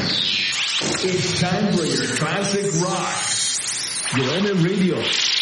It's time for your classic rock. Your Radio.